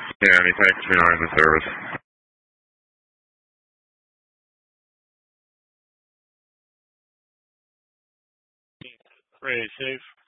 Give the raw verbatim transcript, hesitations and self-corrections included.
Yeah, any thanks for knowing the service. Ray, safe.